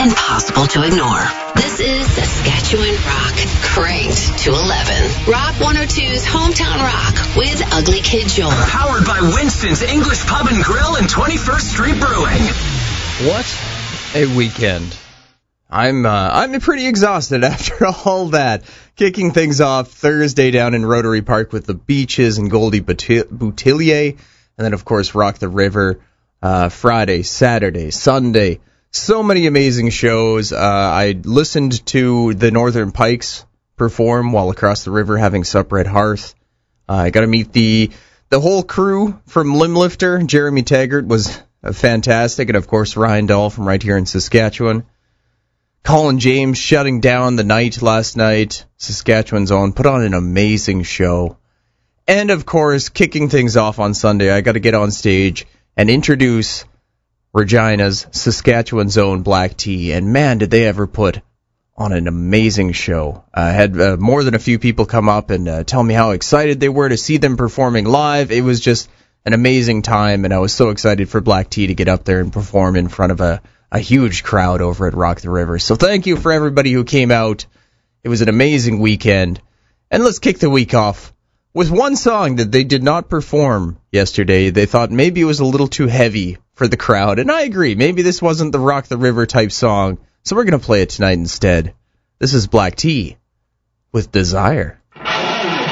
impossible to ignore. This is Saskatchewan Rock, cranked to 11. Rock 102's Hometown Rock with Ugly Kid Joel. Powered by Winston's English Pub and Grill and 21st Street Brewing. What a weekend. I'm pretty exhausted after all that. Kicking things off Thursday down in Rotary Park with the Beaches and Goldie Boutillier. And then, of course, Rock the River Friday, Saturday, Sunday. So many amazing shows. I listened to the Northern Pikes perform while across the river having supper at Hearth. I got to meet the whole crew from Limblifter. Jeremy Taggart was fantastic. And, of course, Ryan Dahl from right here in Saskatchewan. Colin James shutting down the night last night. Saskatchewan's own. Put on an amazing show. And, of course, kicking things off on Sunday, I got to get on stage and introduce Regina's Saskatchewan's own Black Tea. And, man, did they ever put on an amazing show. I had more than a few people come up and tell me how excited they were to see them performing live. It was just an amazing time, and I was so excited for Black Tea to get up there and perform in front of a huge crowd over at Rock the River. So thank you for everybody who came out. It was an amazing weekend. And let's kick the week off with one song that they did not perform yesterday. They thought maybe it was a little too heavy for the crowd. And I agree. Maybe this wasn't the Rock the River type song. So we're going to play it tonight instead. This is Black Tea with Desire.